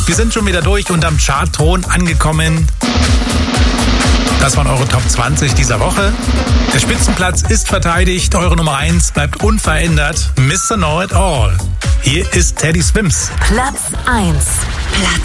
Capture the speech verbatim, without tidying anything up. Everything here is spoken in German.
Wir sind schon wieder durch und am Chartthron angekommen. Das waren eure Top zwanzig dieser Woche. Der Spitzenplatz ist verteidigt. Eure Nummer eins bleibt unverändert. Mister Know It All. Hier ist Teddy Swims. Platz eins. Platz